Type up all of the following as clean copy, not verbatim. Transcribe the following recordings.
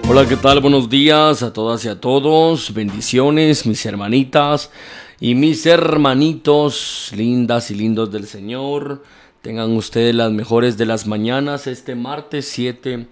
Hola, ¿qué tal? Buenos días a todas y a todos. Bendiciones, mis hermanitas y mis hermanitos, lindas y lindos del Señor. Tengan ustedes las mejores de las mañanas este martes 7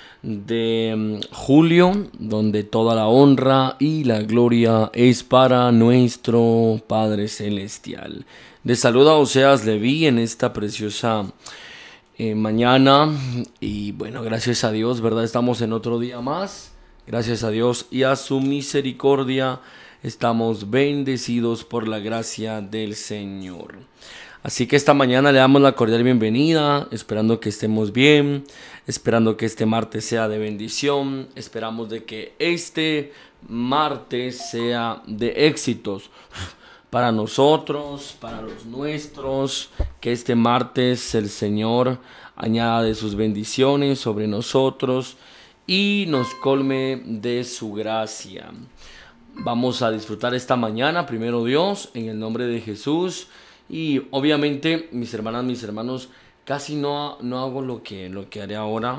de julio, donde toda la honra y la gloria es para nuestro Padre Celestial. Les saluda Oseas Leví en esta preciosa mañana. Y bueno, gracias a Dios, ¿verdad? Estamos en otro día más. Gracias a Dios y a su misericordia estamos bendecidos por la gracia del Señor. Así que esta mañana le damos la cordial bienvenida, esperando que estemos bien, esperando que este martes sea de bendición, esperamos de que este martes sea de éxitos para nosotros, para los nuestros, que este martes el Señor añada de sus bendiciones sobre nosotros y nos colme de su gracia. Vamos a disfrutar esta mañana, primero Dios, en el nombre de Jesús. Y obviamente, mis hermanas, mis hermanos, casi no hago lo que haré ahora.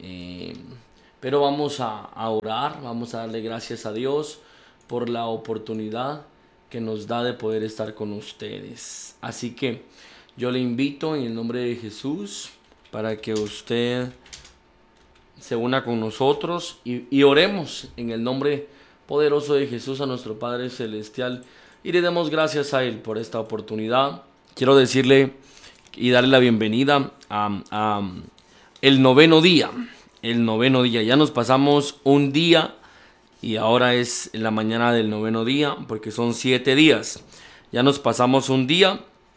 Pero vamos a orar, vamos a darle gracias a Dios por la oportunidad que nos da de poder estar con ustedes. Así que yo le invito en el nombre de Jesús para que usted se una con nosotros y oremos en el nombre poderoso de Jesús a nuestro Padre Celestial y le demos gracias a Él por esta oportunidad. Quiero decirle y darle la bienvenida a el noveno día. El noveno día, ya nos pasamos un día y ahora es la mañana del noveno día porque son 7 días. Ya nos pasamos un día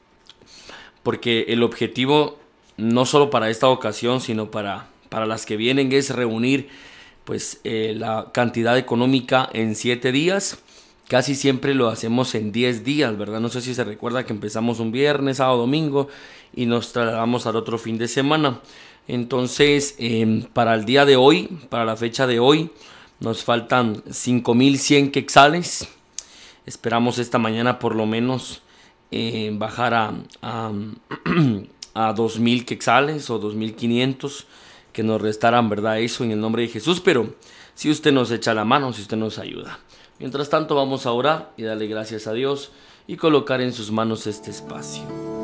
porque el objetivo no solo para esta ocasión sino para las que vienen es reunir pues la cantidad económica en 7 días. Casi siempre lo hacemos en 10 días, ¿verdad? No sé si se recuerda que empezamos un viernes, sábado, domingo y nos trasladamos al otro fin de semana. Entonces, para el día de hoy, para la fecha de hoy, nos faltan 5,100 quetzales. Esperamos esta mañana por lo menos bajar a 2,000 quetzales o 2,500 que nos restarán, ¿verdad? Eso en el nombre de Jesús, pero si usted nos echa la mano, si usted nos ayuda. Mientras tanto vamos a orar y darle gracias a Dios y colocar en sus manos este espacio.